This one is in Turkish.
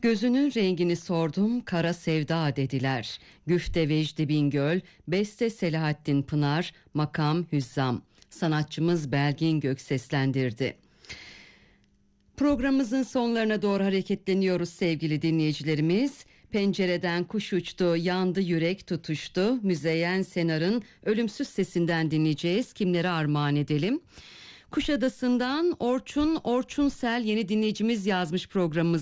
Gözünün rengini sordum, kara sevda dediler. Güfte Vecdi Bingöl, beste Selahattin Pınar, makam Hüzzam. Sanatçımız Belgin Gök seslendirdi. Programımızın sonlarına doğru hareketleniyoruz sevgili dinleyicilerimiz. Pencereden kuş uçtu, yandı yürek tutuştu. Müzeyyen Senar'ın ölümsüz sesinden dinleyeceğiz. Kimlere armağan edelim? Kuşadası'ndan Orçun Sel yeni dinleyicimiz yazmış programımıza.